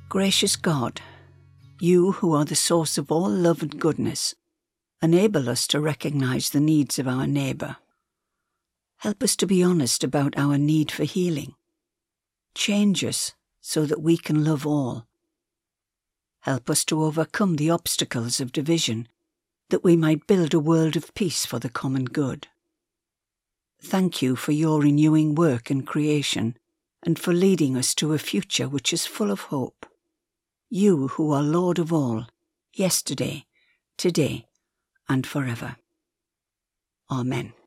Gracious God, you who are the source of all love and goodness, enable us to recognize the needs of our neighbour. Help us to be honest about our need for healing. Change us so that we can love all. Help us to overcome the obstacles of division, that we might build a world of peace for the common good. Thank you for your renewing work in creation and for leading us to a future which is full of hope. You who are Lord of all, yesterday, today, and forever. Amen.